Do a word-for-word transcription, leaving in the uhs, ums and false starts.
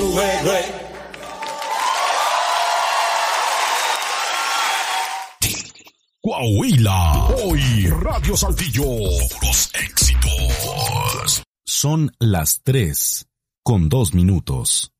Coahuila, hoy Radio Saltillo, puros éxitos. Son las tres con dos minutos.